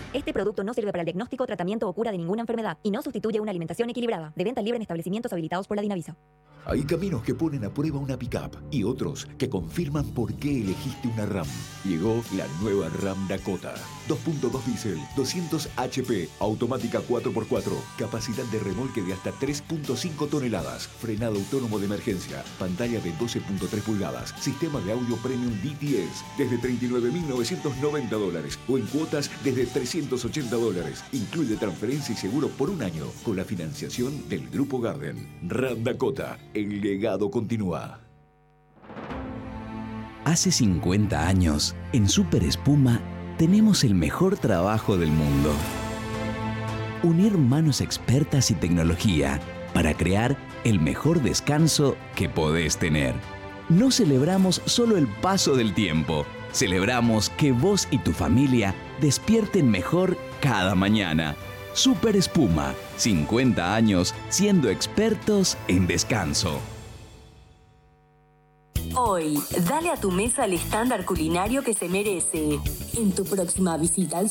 Este producto no sirve para el diagnóstico, tratamiento o cura de ninguna enfermedad y no sustituye una alimentación equilibrada. De venta libre en establecimientos habilitados por la Dinavisa. Hay caminos que ponen a prueba una pick-up y otros que confirman por qué elegiste una RAM. Llegó la nueva RAM Dakota. 2.2 diésel, 200 HP, automática 4x4, capacidad de remolque de hasta 3.5 toneladas, frenado autónomo de emergencia, pantalla de 12.3 pulgadas, sistema de audio premium DTS, desde $39.990 o en cuotas desde $380. Incluye transferencia y seguro por un año con la financiación del Grupo Garden. RAM Dakota, el legado continúa. Hace 50 años, en Super Espuma, tenemos el mejor trabajo del mundo. Unir manos expertas y tecnología para crear el mejor descanso que podés tener. No celebramos solo el paso del tiempo, celebramos que vos y tu familia despierten mejor cada mañana. Super Espuma, 50 años siendo expertos en descanso. Hoy, dale a tu mesa el estándar culinario que se merece. En tu próxima visita al